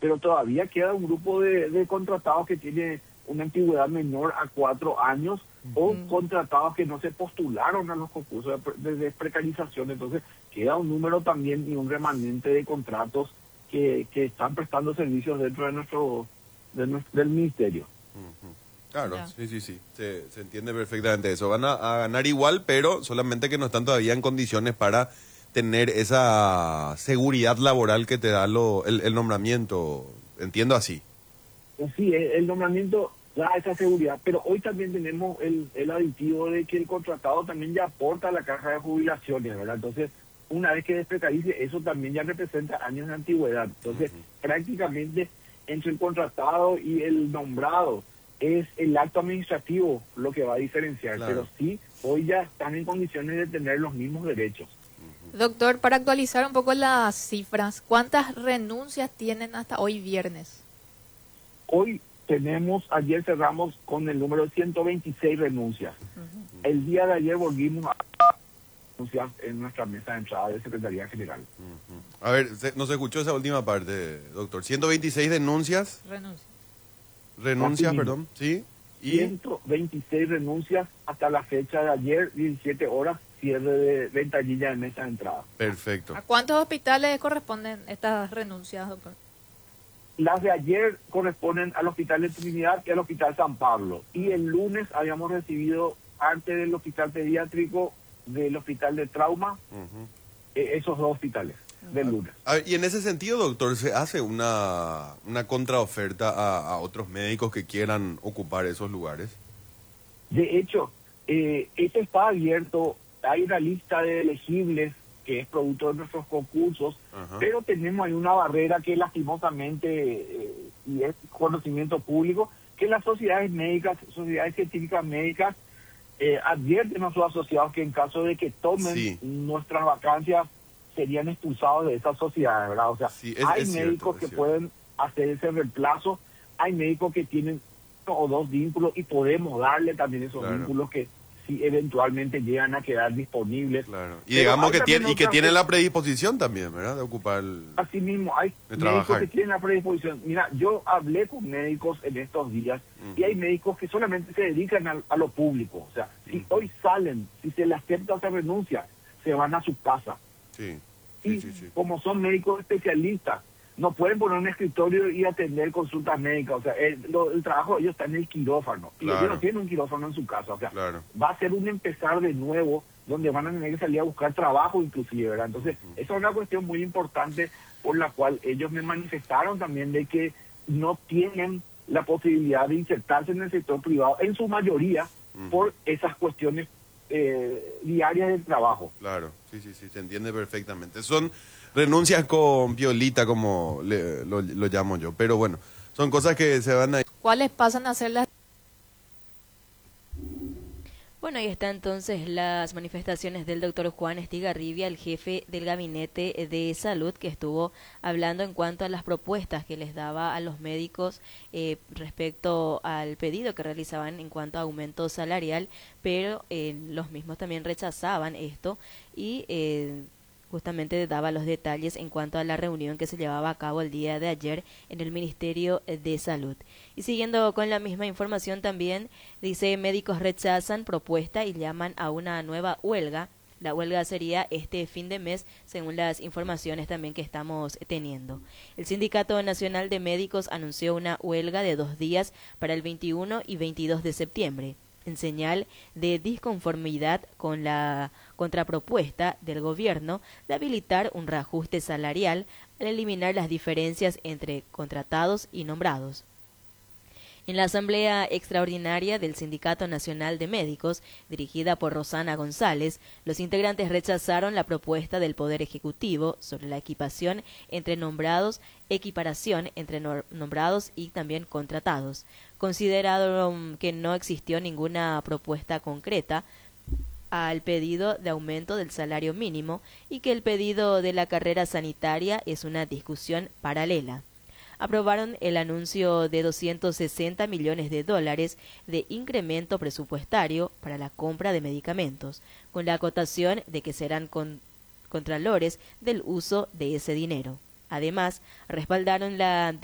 pero todavía queda un grupo de contratados que tiene una antigüedad menor a 4 años o contratados que no se postularon a los concursos de precarización. Entonces queda un número también y un remanente de contratos que están prestando servicios dentro de del ministerio. Claro, Ya. sí, se entiende perfectamente eso. Van a ganar igual, pero solamente que no están todavía en condiciones para tener esa seguridad laboral que te da el nombramiento. Entiendo así. Sí, el nombramiento da esa seguridad, pero hoy también tenemos el aditivo de que el contratado también ya aporta a la caja de jubilaciones, ¿verdad? Entonces, una vez que desprecarice, eso también ya representa años de antigüedad. Entonces, prácticamente entre el contratado y el nombrado es el acto administrativo lo que va a diferenciar, Claro. pero sí, hoy ya están en condiciones de tener los mismos derechos. Doctor, para actualizar un poco las cifras, ¿cuántas renuncias tienen hasta hoy viernes? Hoy ayer cerramos con el número de 126 renuncias. El día de ayer volvimos a renuncias en nuestra mesa de entrada de Secretaría General. A ver, no se escuchó esa última parte, doctor. 126 denuncias, Renuncia. renuncias, Así mismo. perdón, ¿sí? Y 126 renuncias hasta la fecha de ayer, 17 horas, cierre de ventanilla de mesa de entrada. perfecto. ¿A cuántos hospitales corresponden estas renuncias, doctor? Las de ayer corresponden al Hospital de Trinidad y al Hospital San Pablo. Y el lunes habíamos recibido parte del Hospital Pediátrico, del Hospital de Trauma, Ujú. esos dos hospitales del lunes. A ver, y en ese sentido, doctor, ¿se hace una contraoferta a otros médicos que quieran ocupar esos lugares? De hecho, esto está abierto, hay una lista de elegibles que es producto de nuestros concursos, Ajá. pero tenemos ahí una barrera que lastimosamente, y es conocimiento público, que las sociedades médicas, sociedades científicas médicas, advierten a sus asociados que en caso de que tomen Sí. nuestras vacancias, serían expulsados de esas sociedades, ¿verdad? O sea, Sí, hay es cierto, médicos es que cierto. pueden hacer ese reemplazo, hay médicos que tienen uno o dos vínculos y podemos darle también esos Claro. vínculos que si eventualmente llegan a quedar disponibles. Claro. Y Pero digamos hay que también tiene, y que otras tienen cosas. la predisposición también, ¿verdad? De ocupar Así mismo, hay de médicos trabajar. que tienen la predisposición. Mira, yo hablé con médicos en estos días y hay médicos que solamente se dedican a lo público. O sea, si hoy salen, si se les acepta esa renuncia, se van a su casa. Sí, Y sí. como son médicos especialistas, no pueden poner un escritorio y atender consultas médicas. O sea, el trabajo de ellos está en el quirófano. Y Claro. ellos no tienen un quirófano en su casa. O sea, Claro. va a ser un empezar de nuevo, donde van a tener que salir a buscar trabajo inclusive, ¿verdad? Entonces, esa es una cuestión muy importante por la cual ellos me manifestaron también de que no tienen la posibilidad de insertarse en el sector privado, en su mayoría, por esas cuestiones diarias del trabajo. Claro, sí, se entiende perfectamente. Son renuncias con violita, como lo llamo yo. Pero bueno, son cosas que se van a... ¿Cuáles pasan a ser las... Bueno, ahí están entonces las manifestaciones del doctor Juan Estigarribia, el jefe del Gabinete de Salud, que estuvo hablando en cuanto a las propuestas que les daba a los médicos respecto al pedido que realizaban en cuanto a aumento salarial, pero los mismos también rechazaban esto y justamente daba los detalles en cuanto a la reunión que se llevaba a cabo el día de ayer en el Ministerio de Salud. Y siguiendo con la misma información también, dice, médicos rechazan propuesta y llaman a una nueva huelga. La huelga sería este fin de mes, según las informaciones también que estamos teniendo. El Sindicato Nacional de Médicos anunció una huelga de 2 días para el 21 y 22 de septiembre. En señal de disconformidad con la contrapropuesta del gobierno de habilitar un reajuste salarial al eliminar las diferencias entre contratados y nombrados. En la Asamblea Extraordinaria del Sindicato Nacional de Médicos, dirigida por Rosana González, los integrantes rechazaron la propuesta del Poder Ejecutivo sobre la equiparación entre nombrados y también contratados. Consideraron que no existió ninguna propuesta concreta al pedido de aumento del salario mínimo y que el pedido de la carrera sanitaria es una discusión paralela. Aprobaron el anuncio de $260 millones de incremento presupuestario para la compra de medicamentos, con la acotación de que serán contralores del uso de ese dinero. Además, respaldaron la